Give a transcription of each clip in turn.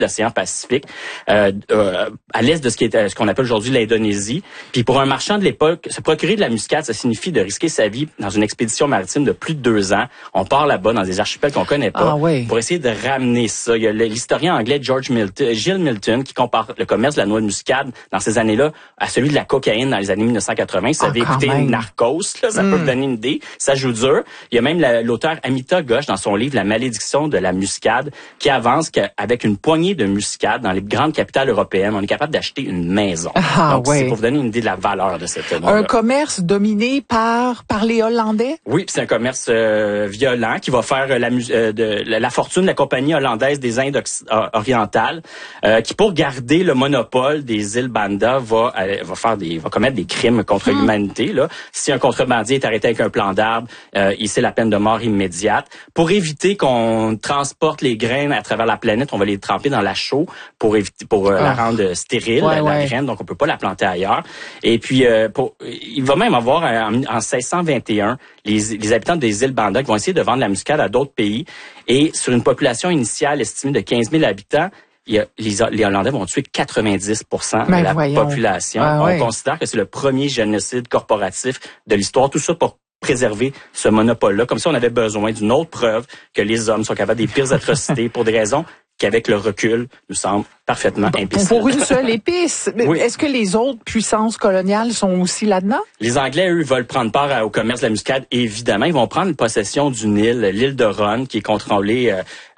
l'océan Pacifique, à l'est de ce qu'on appelle aujourd'hui l'Indonésie. Puis pour un marchand de l'époque, se procurer de la muscade, ça signifie de risquer sa vie dans une expédition maritime de plus de 2 ans. On part là-bas dans des archipels qu'on connaît pas pour essayer de ramener ça. Il y a l'historien anglais Giles Milton qui compare le commerce de la noix de muscade dans ces années-là à celui de la cocaïne dans les années 1980. Ça avait écouté Narcos, là, ça peut vous donner une idée. Ça joue dur. Il y a même l'auteur Amita Ghosh dans son livre La malédiction de la muscade qui avance qu'avec une poignée de muscade dans les grandes capitales européennes, on est capable d'acheter une maison. Donc c'est pour vous donner une idée de la valeur de cette noix. Un commerce dominé par les Hollandais? Oui, puis c'est un commerce violent qui va faire la fortune de la compagnie hollandaise des Indes orientales, qui pour garder le monopole des îles Banda va commettre des crimes contre l'humanité. Là, si un contrebandier est arrêté avec un plan d'arbre, il sait la peine de mort immédiate. Pour éviter qu'on transporte les graines à travers la planète, on va les tremper dans la chaux pour la rendre stérile, la graine, donc on peut pas la planter ailleurs. Et puis il va même avoir en 1621 les habitants des îles Banda qui vont essayer de vendre la muscade à d'autres pays. Et sur une population initiale estimée de 15 000 habitants, les Hollandais vont tuer 90% de la population. On considère que c'est le premier génocide corporatif de l'histoire. Tout ça pour préserver ce monopole-là. Comme si on avait besoin d'une autre preuve que les hommes sont capables des pires atrocités pour des raisons qu'avec le recul nous semble parfaitement imbécile. Pour une seule épice. Oui. Est-ce que les autres puissances coloniales sont aussi là-dedans? Les Anglais, eux, veulent prendre part au commerce de la muscade. Évidemment, ils vont prendre possession d'une île, l'île de Ron, qui est contrôlée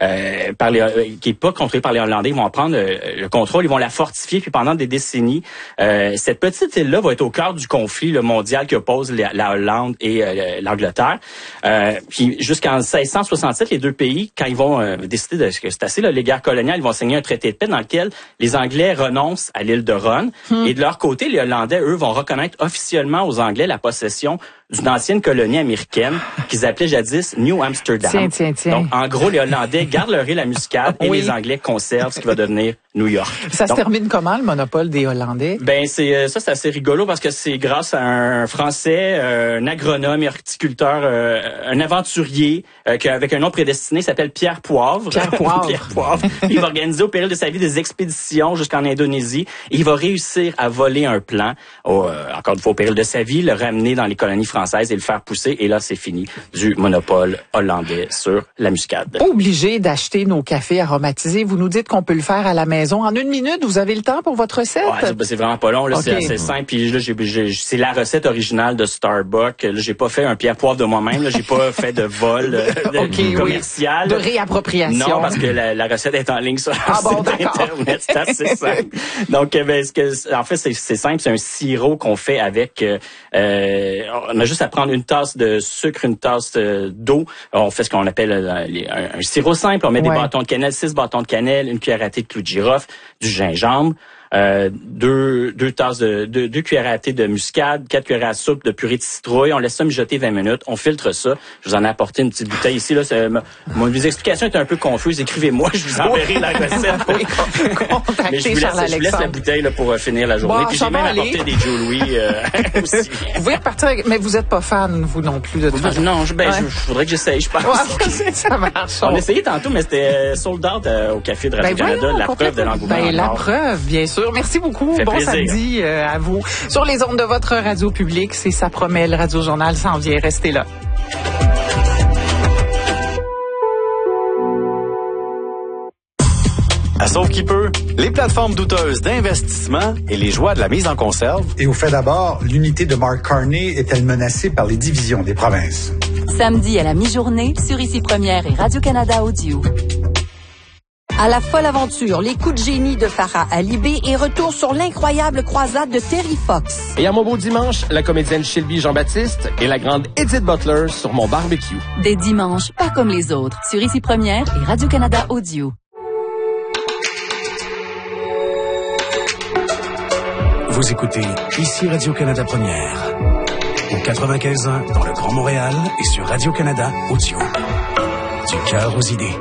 qui est pas contrôlée par les Hollandais. Ils vont en prendre le contrôle, ils vont la fortifier, puis pendant des décennies, cette petite île-là va être au cœur du conflit mondial qui oppose la Hollande et l'Angleterre. Puis jusqu'en 1667, les deux pays, quand ils vont décider que c'est assez, là, les guerres coloniales, ils vont signer un traité de paix dans lequel les Anglais renoncent à l'île de Ron. Et de leur côté, les Hollandais, eux, vont reconnaître officiellement aux Anglais la possession d'une ancienne colonie américaine qu'ils appelaient jadis New Amsterdam. Tiens. Donc, en gros, les Hollandais gardent leur île à muscade et les Anglais conservent ce qui va devenir New York. Ça se termine comment, le monopole des Hollandais? Ben, c'est assez rigolo parce que c'est grâce à un Français, un agronome et horticulteur, un aventurier, avec un nom prédestiné, s'appelle Pierre Poivre. Pierre Poivre. Il va organiser au péril de sa vie des expéditions jusqu'en Indonésie et il va réussir à voler un plan, encore une fois au péril de sa vie, le ramener dans les colonies françaises et le faire pousser. Et là, c'est fini du monopole hollandais sur la muscade. Pas obligé d'acheter nos cafés aromatisés. Vous nous dites qu'on peut le faire à la maison. En 1 minute, vous avez le temps pour votre recette? Ouais, c'est vraiment pas long. Là, c'est assez simple. Puis là, c'est la recette originale de Starbucks. Là, j'ai pas fait un Pierre Poivre de moi-même. Là, j'ai pas fait de vol commercial. De réappropriation. Non, parce que la recette est en ligne sur Internet. C'est assez simple. Donc, en fait, c'est simple. C'est un sirop qu'on fait avec... on a juste à prendre une tasse de sucre, une tasse d'eau. On fait ce qu'on appelle un sirop simple. On met des bâtons de cannelle, 6 bâtons de cannelle, une cuillère à thé de clou de girofle, du gingembre, 2 cuillères à thé de muscade, 4 cuillères à soupe de purée de citrouille. On laisse ça mijoter 20 minutes. On filtre ça. Je vous en ai apporté une petite bouteille ici. Là, mes explications étaient un peu confuses. Écrivez-moi, je vous enverrai la recette. Mais je vous laisse la bouteille là, pour finir la journée. Puis j'ai même apporté des Joe Louis aussi. Vous pouvez repartir avec... Mais vous n'êtes pas fan, vous non plus, de tout ça. Non, je voudrais que j'essaye, je pense. Ça marche. On a essayé tantôt, mais c'était sold out au Café de Radio-Canada. La preuve de l'engouement. La preuve, bien sûr. Merci beaucoup. Bon samedi à vous. Sur les ondes de votre radio publique, c'est Ça promet, le Radio-Journal s'en vient. Restez là. À Sauve qui peut, les plateformes douteuses d'investissement et les joies de la mise en conserve. Et au fait d'abord, l'unité de Mark Carney est-elle menacée par les divisions des provinces? Samedi à la mi-journée, sur Ici Première et Radio-Canada Audio. À la folle aventure, les coups de génie de Farah Alibé et retour sur l'incroyable croisade de Terry Fox. Et à mon beau dimanche, la comédienne Sylvie Jean-Baptiste et la grande Edith Butler sur mon barbecue. Des dimanches, pas comme les autres, sur Ici Première et Radio-Canada Audio. Vous écoutez Ici Radio-Canada Première. Au 95.1 dans le Grand Montréal et sur Radio-Canada Audio. Du cœur aux idées.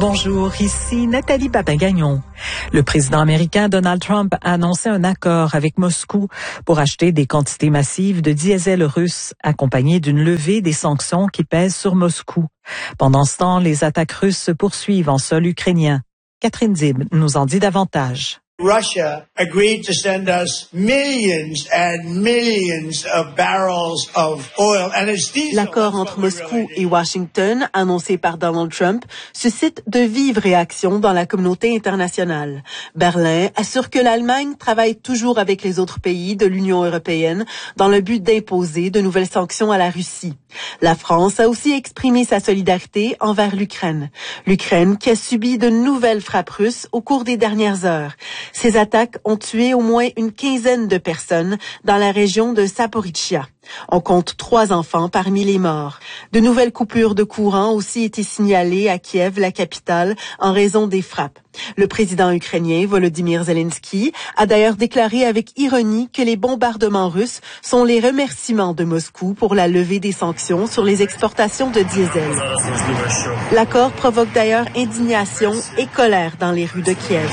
Bonjour, ici Nathalie Papagagnon. Le président américain Donald Trump a annoncé un accord avec Moscou pour acheter des quantités massives de diesel russe, accompagné d'une levée des sanctions qui pèsent sur Moscou. Pendant ce temps, les attaques russes se poursuivent en sol ukrainien. Catherine Zib nous en dit davantage. Russia agreed to send us millions and millions of barrels of oil. L'accord entre Moscou et Washington, annoncé par Donald Trump, suscite de vives réactions dans la communauté internationale. Berlin assure que l'Allemagne travaille toujours avec les autres pays de l'Union européenne dans le but d'imposer de nouvelles sanctions à la Russie. La France a aussi exprimé sa solidarité envers l'Ukraine. L'Ukraine qui a subi de nouvelles frappes russes au cours des dernières heures. Ces attaques ont tué au moins une quinzaine de personnes dans la région de Zaporizhzhia. On compte 3 enfants parmi les morts. De nouvelles coupures de courant ont aussi été signalées à Kiev, la capitale, en raison des frappes. Le président ukrainien Volodymyr Zelensky a d'ailleurs déclaré avec ironie que les bombardements russes sont les remerciements de Moscou pour la levée des sanctions sur les exportations de diesel. L'accord provoque d'ailleurs indignation et colère dans les rues de Kiev.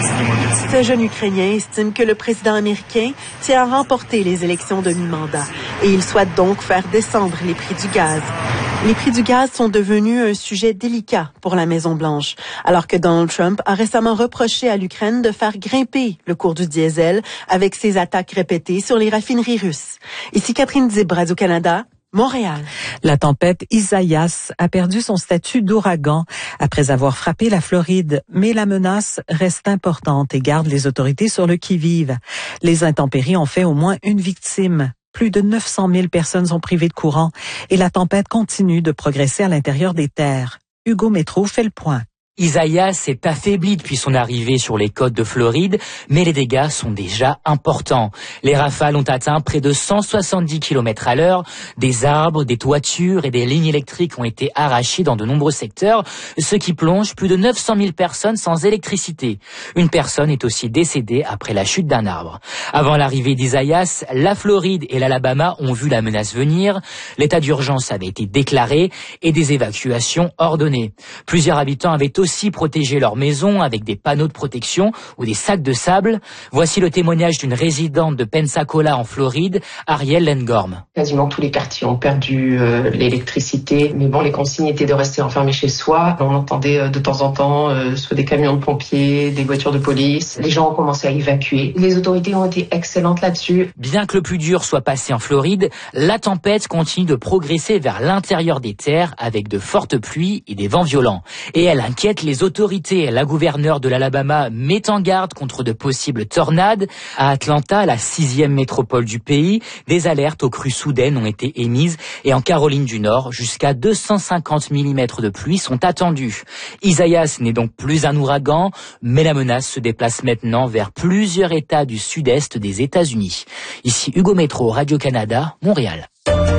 Ce jeune Ukrainien estime que le président américain tient à remporter les élections de mi-mandat et il souhaite donc faire descendre les prix du gaz. Les prix du gaz sont devenus un sujet délicat pour la Maison-Blanche, alors que Donald Trump a récemment reproché à l'Ukraine de faire grimper le cours du diesel avec ses attaques répétées sur les raffineries russes. Ici Catherine Zib, Radio-Canada, Montréal. La tempête Isaias a perdu son statut d'ouragan après avoir frappé la Floride, mais la menace reste importante et garde les autorités sur le qui-vive. Les intempéries ont fait au moins une victime. Plus de 900 000 personnes sont privées de courant et la tempête continue de progresser à l'intérieur des terres. Hugo Métro fait le point. Isaias s'est affaibli depuis son arrivée sur les côtes de Floride, mais les dégâts sont déjà importants. Les rafales ont atteint près de 170 km à l'heure. Des arbres, des toitures et des lignes électriques ont été arrachés dans de nombreux secteurs, ce qui plonge plus de 900 000 personnes sans électricité. Une personne est aussi décédée après la chute d'un arbre. Avant l'arrivée d'Isaias, la Floride et l'Alabama ont vu la menace venir. L'état d'urgence avait été déclaré et des évacuations ordonnées. Plusieurs habitants avaient aussi protéger leur maison avec des panneaux de protection ou des sacs de sable. Voici le témoignage d'une résidente de Pensacola en Floride, Ariel Lengorm. Quasiment tous les quartiers ont perdu l'électricité, mais bon, les consignes étaient de rester enfermés chez soi. On entendait de temps en temps soit des camions de pompiers, des voitures de police. Les gens ont commencé à évacuer. Les autorités ont été excellentes là-dessus. Bien que le plus dur soit passé en Floride, la tempête continue de progresser vers l'intérieur des terres avec de fortes pluies et des vents violents. Et elle inquiète les autorités. La gouverneure de l'Alabama met en garde contre de possibles tornades. À Atlanta, la 6e métropole du pays, des alertes aux crues soudaines ont été émises et en Caroline du Nord, jusqu'à 250 mm de pluie sont attendus. Isaias n'est donc plus un ouragan, mais la menace se déplace maintenant vers plusieurs États du sud-est des États-Unis. Ici Hugo Métro, Radio-Canada, Montréal.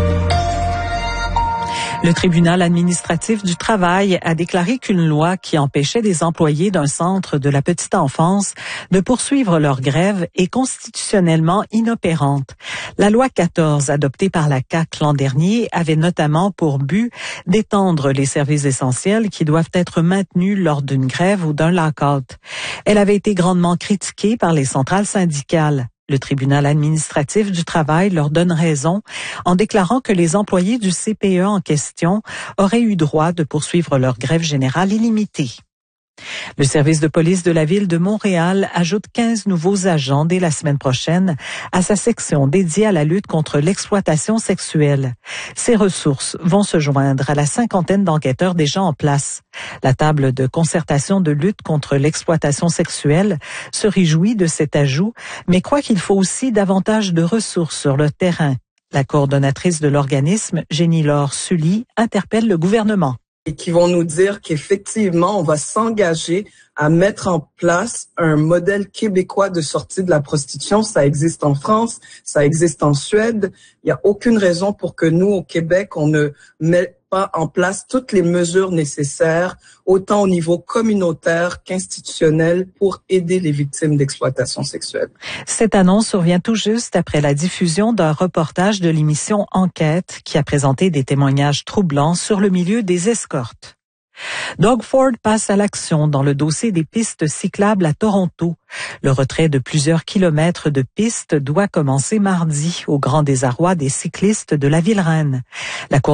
Le tribunal administratif du travail a déclaré qu'une loi qui empêchait des employés d'un centre de la petite enfance de poursuivre leur grève est constitutionnellement inopérante. La loi 14, adoptée par la CAQ l'an dernier, avait notamment pour but d'étendre les services essentiels qui doivent être maintenus lors d'une grève ou d'un lock-out. Elle avait été grandement critiquée par les centrales syndicales. Le tribunal administratif du travail leur donne raison en déclarant que les employés du CPE en question auraient eu droit de poursuivre leur grève générale illimitée. Le service de police de la ville de Montréal ajoute 15 nouveaux agents dès la semaine prochaine à sa section dédiée à la lutte contre l'exploitation sexuelle. Ces ressources vont se joindre à la 50aine d'enquêteurs déjà en place. La table de concertation de lutte contre l'exploitation sexuelle se réjouit de cet ajout, mais croit qu'il faut aussi davantage de ressources sur le terrain. La coordonnatrice de l'organisme, Jenny-Laure Sully, interpelle le gouvernement. Et qui vont nous dire qu'effectivement, on va s'engager à mettre en place un modèle québécois de sortie de la prostitution. Ça existe en France, ça existe en Suède. Il n'y a aucune raison pour que nous, au Québec, on ne mette pas en place toutes les mesures nécessaires, autant au niveau communautaire qu'institutionnel, pour aider les victimes d'exploitation sexuelle. Cette annonce survient tout juste après la diffusion d'un reportage de l'émission Enquête qui a présenté des témoignages troublants sur le milieu des escortes. Doug Ford passe à l'action dans le dossier des pistes cyclables à Toronto. Le retrait de plusieurs kilomètres de pistes doit commencer mardi, au grand désarroi des cyclistes de la ville reine. La Cour